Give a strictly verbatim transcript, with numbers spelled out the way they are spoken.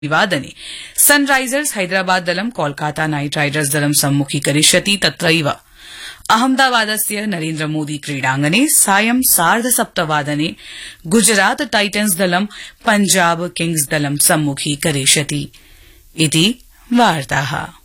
वादने सनराइजर्स हैदराबाद दलं Kolkata night Riders दलं सम्मुखीकरिष्यति तत्रैव अहमदाबादस्य नरेन्द्रमोदी क्रीडाङ्गणे सायं सार्धसप्तवादने गुजरात टाइटन्स दलं पंजाब किंग्स दलं सम्मुखीकरिष्यति इति वार्ताः।